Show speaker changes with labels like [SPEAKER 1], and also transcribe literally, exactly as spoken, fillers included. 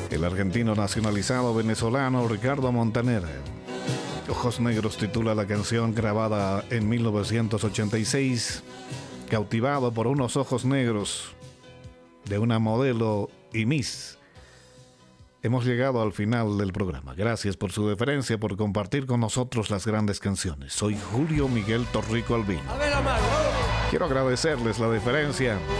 [SPEAKER 1] El argentino nacionalizado venezolano Ricardo Montaner. Ojos Negros titula la canción, grabada en mil novecientos ochenta y seis. Cautivado por unos ojos negros de una modelo y Miss. Hemos llegado al final del programa. Gracias por su deferencia, por compartir con nosotros las grandes canciones. Soy Julio Miguel Torrico Albino. Quiero agradecerles la deferencia